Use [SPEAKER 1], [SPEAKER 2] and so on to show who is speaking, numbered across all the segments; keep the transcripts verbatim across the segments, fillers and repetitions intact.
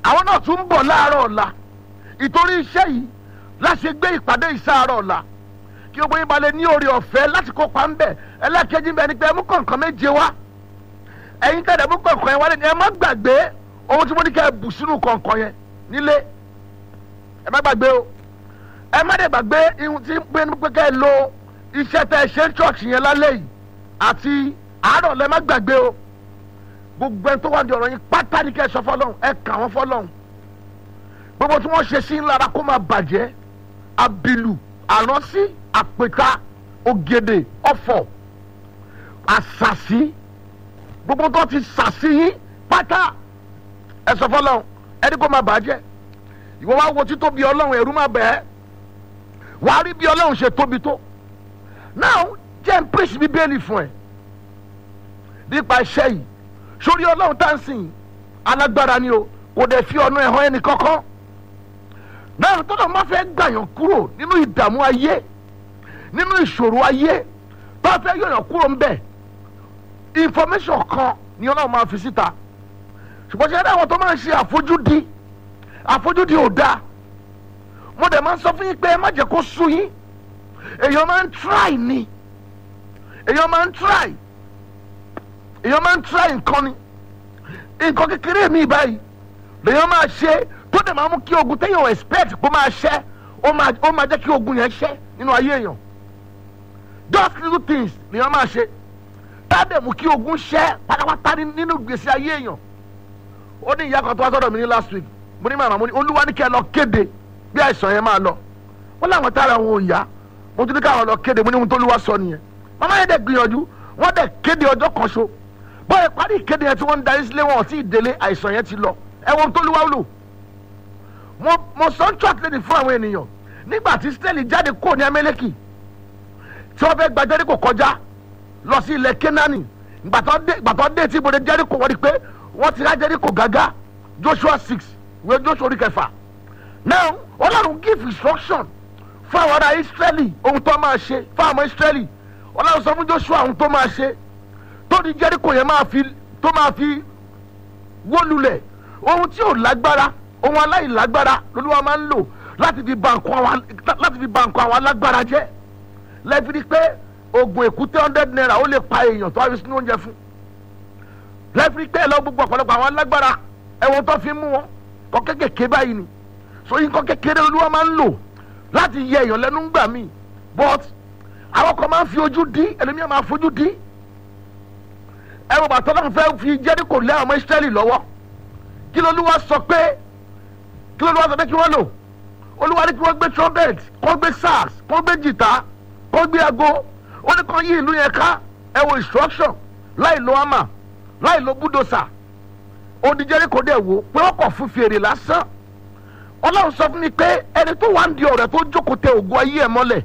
[SPEAKER 1] àwọn náà tún ń bọ̀ láàárọ̀ ọ̀la ìtorí iṣẹ́ yìí láṣẹ gbé ìpàdé ìsáàárọ̀ ọ̀la kí gbogbo yín balẹ̀ ní oore ọ̀fẹ́ láti kópa ń bẹ̀. ẹlẹ́kẹ̀jì ń bẹ ní pé ẹ mú kọ̀ọ̀kan méje wá ẹ̀yin tẹ̀lé mú kọ̀ọ̀kan yẹn wálé ni ẹ má gbàgbé ohun tí mo ní kẹ́ ẹ bù sínú kọ̀ọ̀kan yẹn nílé ẹ má gbàgbé o ẹ má dẹ̀ gbàgbé ihun tí pé ní pé kẹ́ ẹ lo iṣẹ́ tẹ ẹ ṣe ń ṣọ́ọ̀ṣì yẹn lálẹ́ yìí àti àárọ̀ lẹ má gbàgbé o gbogbo ẹni tó wá di ọ̀rọ̀ yín pátá ní kẹ́ ẹ sọ fọlọ́hún ẹ kà wọ́n fọlọ́hún gbogbo tí wọ́n ṣe sí ńlára kó máa bàjẹ́ abilu àránsí àpèta ògèdè ọ̀fọ̀ àṣàṣì gbogbo tó ti ṣàṣì yín pátá ẹ sọ fọlọ́hún ẹni kó máa bàjẹ́ ìwọ wá wo títóbi ọlọ́run ẹ̀rú máa bẹ̀ ẹ́ wàá rí bí ọlọ́run ṣe tóbi tó náà jẹ́ ń pèsè bíbélì fún ẹ nípa iṣẹ́ yìí sórí ọlọ́run tá ń sìn alágbára ni o kò dẹ̀ fi ọ̀nà ẹ̀hán ẹni kankan náà tọ́lọ̀ máa fẹ́ gbàyàn kúrò nínú ìdààmú ayé nínú ìṣòro ayé tó fẹ́ yọ̀yàn kúrò ń bẹ̀ information kan ni ọlọ́run máa fi síta ṣùgbọ́n ṣe é dáwọn tó máa ń ṣe àfojúdi àfojúdi ò dáa mo dẹ̀ máa ń sọ fún yín pé ẹ má jẹ́ kó sú yín èèyàn máa ń try ni èèyàn máa ń try èèyàn máa ń try nǹkan ni nǹkan kékeré mi báyìí lèèyàn máa ṣe tó dẹ̀ máa mú kí ogun téèyàn expect kó máa ṣẹ́ ó máa ó máa jẹ́ kí ogun yẹn ṣẹ́ nínú ayé èèyàn just little things lèèyàn máa ṣe tá a dẹ̀ mú kí ogun ṣẹ́ pátápátá nínú gbèsè ayé èèyàn ó ní ìyá kan tó wá sọ́dọ̀ mi ní last week mo ní màmá mo ní olúwa ní kí ẹ lọ kéde bí àìsàn yẹn máa lọ wọ́n láwọn tára wọn ò yá mo tún ní káwọn lọ kéde mo ní ohun tó lúwa sọ nìyẹn màmá yẹn dẹ̀ gbìyànjú wọ́n dẹ̀ kéde ọjọ́ kan ṣo bọ́ọ̀ ìparí ìkéde yẹn tí wọ́n ń darí sílé wọn sí ìdílé àìsàn yẹn ti lọ ẹ̀wọ̀n tó lúwa lò mo mo sọ ń chọ́ọ̀tì lẹ́nu fún àwọn ènìyàn nígbà tí Ísírẹ́lì jáde kó ní Amẹ́lẹ́kì tí wọ́n fẹ́ gba Jẹ́ríkò kọjá lọ sí ilẹ̀ Kénáánì gbàtọ́ dé tí ibodè Jẹ́ríkò wọ́n rí pé wọ́n ti rá Jẹ́ríkò gágá Joshua six ìwé Joshua orí kẹfà now Ọlọ́run give instruction fún àwọn ará Ísírẹ́lì ohun tó máa ṣe fún àwọn Ísírẹ́lì Ọlọ́run sọ fún Joshua ohun tó máa ṣe tó di Jẹ́ríkò yẹn máa fi tó máa fi wó lulẹ̀ ohun tí ò lágbára ohun aláìlágbára lolúwa máa ń lò láti fi ba nǹkan àwọn láti fi ba nǹkan àwọn alágbára jẹ́ lẹ́fìrí pé oògùn èkúté hundred naira ó lè pa èèyàn tó wá fi sínú oúnjẹ fún lẹ́fìrí pé ẹ lọ gbogbo ọ̀pọ̀lọpọ̀ àwọn alágbára ẹ̀wọ̀n tó fi mú wọn kọ́ kékèké báyìí ni so yín kọ́ kékeré lolúwa máa ń lò láti yẹ èèyàn lẹ́nu ń gbà mí but àwọn kan máa ń fi ojú dí ẹlòmíràn máa fojú dí ẹ̀rọ bàtọ́ náà fẹ́ fi Jẹ́ríkò lé àwọn ọmọ Ísírẹ́lì lọ́wọ́ kí lolúwa sọ pé kí lolúwa sọ pé kí wọ́n lò olúwa ní kí wọ́n gbé trumpet kó gbé sax kó gbé jìtá kó gbé ago ó ní kó yí ìlú yẹn ká ẹ wo instruction láì lo hammer láì lo bulldozer odi Jẹ́ríkò dẹ̀ wò pé wọ́n kọ̀ fún fèrè lásán ọlọ́run sọ fún mi pé ẹni tó wà ń di ọ̀rẹ́ tó jókòó tẹ ògùn ayé ẹ̀ mọ́lẹ̀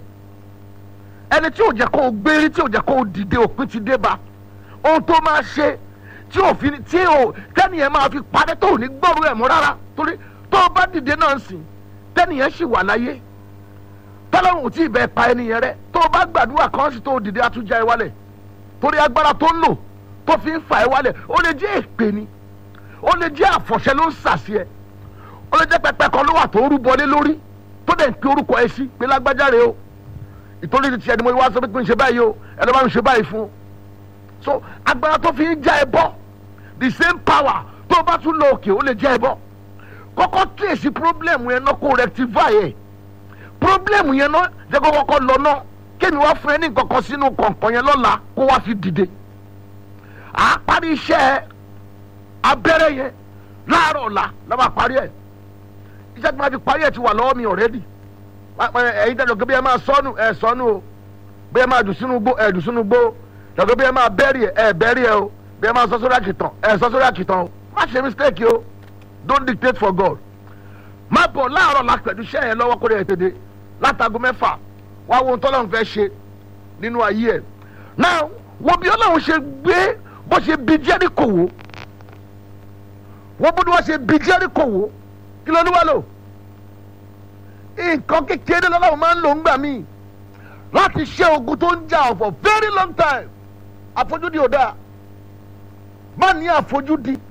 [SPEAKER 1] ẹni tí ò jẹ́ kó o gbérí tí ò jẹ́ kó o dìde òpin ti dé ba ohun tó máa ṣe tí òfin tí ò tẹ́nìyẹn máa fi padẹ́ tó ò ní gbọ́rú ẹ̀ mọ́ rárá torí tó o bá dìde náà ń sìn tẹ́nìyẹn sì wà láyé tọ́lọ́run ò tí ì bẹ́ẹ̀ pa ẹnìyẹn rẹ tó o bá gbàdúrà kan sí tó o dìde àtúnjà ẹ wálẹ̀ torí agbára tó ń lò tó fi ń fà ẹ wálẹ̀ ó lè jẹ́ èpè ni ó lè jẹ́ àfọ̀ṣẹ ló ń sàṣì ẹ ó lè jẹ́ pẹpẹ kan ló wà tó rúbọlé lórí tó dẹ̀ ń pe orúkọ ẹ sí pé lágbájá rẹ o ìtòlí ti tiẹ̀ ni mo wá sọ pé kí n ṣe báyìí o ẹ lọ́ bá mi ṣe báyìí fún un so agbára tó fi ń já ẹ bọ́ the same power tó o bá tún lọ òkè ó lè já ẹ bọ́ kọ́kọ́ trace problem yẹn náà kó rectify ẹ̀ problem yẹn náà jẹ́ kó kọ́kọ́ lọ náà kémi wá fún ẹ ní nǹkan kan sínú kọ̀ọ̀kan yẹn lọ́la kó wá fi dìde à á parí iṣẹ́ abẹ́rẹ́ yẹn láàárọ̀ ọ̀la lọ́ba parí ẹ̀ iṣẹ́ tí wọ́n ti parí ẹ̀ ti wà lọ́wọ́ mi already ẹ̀yin tẹ́lẹ̀ ọ̀gẹ́ bí ẹ máa sọnù ẹ̀ sọnù o bí ẹ máa dùn sínú gbó ẹ̀ dùn sínú gbó ọ̀gẹ́ bí ẹ máa bẹ́rì ẹ̀ bẹ́rì ẹ̀ o bí ẹ máa sọ sórí àkìtàn ẹ̀ sọ sórí àkìtàn o má ṣe mistake o don't dictate for God má bọ̀ láàárọ̀ la pẹ̀lú iṣẹ́ yẹn lọ́wọ́ kó lè tètè látago mẹ́fà wá wo ohun tọ́lọ́run fẹ́ ṣe nínú ayé ẹ̀ náà wo bí ọlọ́run ṣe gbé bó ṣe bí Jẹ́ríkò wò wọ́n bó ni wọ́n ṣe bí Jẹ́ríkò wò kí ló ní wá lò nǹkan kékeré lọ́lọ́run máa ń lò ń gbà mí láti ṣe ogun tó ń jà for very long time àfojúdi ò dáa má ní àfojúdi